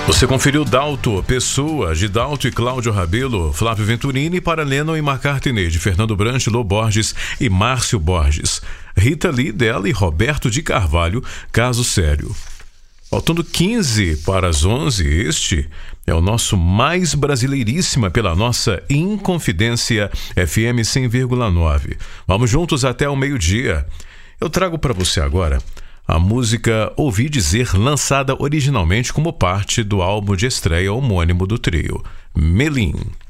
Você conferiu Dalto, Pessoa, Gidalto e Cláudio Rabelo, Flávio Venturini para Lennon e McCartney, de Fernando Brant, Lô Borges e Márcio Borges. Rita Lee, dela, e Roberto de Carvalho, Caso Sério. Faltando 15 para as 11, este é o nosso Mais Brasileiríssima pela nossa Inconfidência FM 100,9. Vamos juntos até o meio-dia. Eu trago para você agora a música Ouvi Dizer, lançada originalmente como parte do álbum de estreia homônimo do trio, Melim.